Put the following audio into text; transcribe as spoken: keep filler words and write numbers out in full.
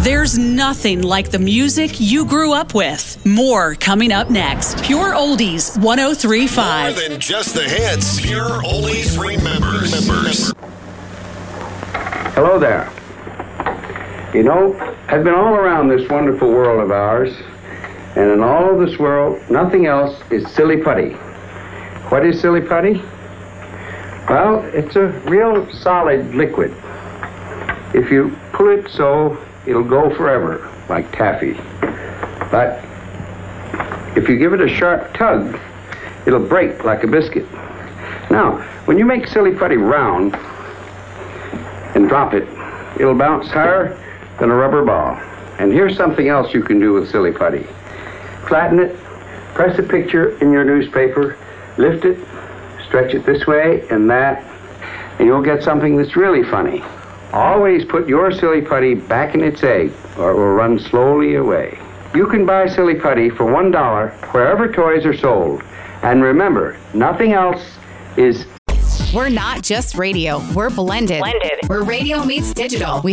There's nothing like the music you grew up with. More coming up next. Pure Oldies one oh three point five. More than just the hits. Pure Oldies remembers. remembers. Hello there. You know, I've been all around this wonderful world of ours, and in all of this world, nothing else is silly putty. What is silly putty? Well, it's a real solid liquid. If you pull it so, it'll go forever, like taffy. But if you give it a sharp tug, it'll break like a biscuit. Now, when you make silly putty round and drop it, it'll bounce higher than a rubber ball. And here's something else you can do with silly putty. Flatten it, press a picture in your newspaper, lift it, stretch it this way and that, and you'll get something that's really funny. Always put your silly putty back in its egg, or it will run slowly away. You can buy silly putty for one dollar wherever toys are sold. And remember, nothing else is... We're not just radio. We're blended. Blended. We're radio meets digital. We